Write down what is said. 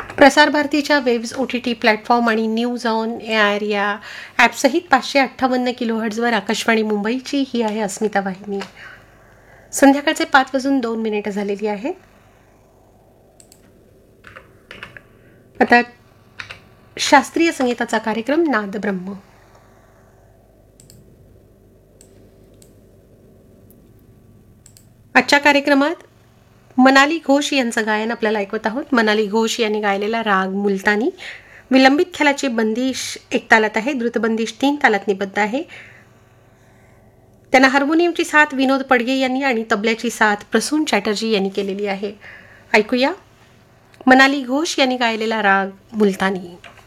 प्रसार भारतीच्या waves OTT platform आणि न्यूज ऑन एआर या ॲपसहित 558 किलोहर्ट्झवर आकाशवाणी मुंबईची ही आहे अस्मिता वाहिनी. संध्याकाळचे 5:02 झालेली आहे. आता शास्त्रीय संगीताचा कार्यक्रम नाद ब्रह्म. आजच्या कार्यक्रमात मनाली घोष यांचं गायन आपल्याला ऐकवत आहोत. मनाली घोष यांनी गायलेला राग मुलतानी. विलंबित ख्यालाची बंदिश 1 तालात आहे, द्रुतबंदिश 3 तालात निबद्ध आहे. त्यांना हार्मोनियमची साथ विनोद पडगे यांनी आणि तबल्याची साथ प्रसून चॅटर्जी यांनी केलेली आहे. ऐकूया मनाली घोष यांनी गायलेला राग मुलतानी.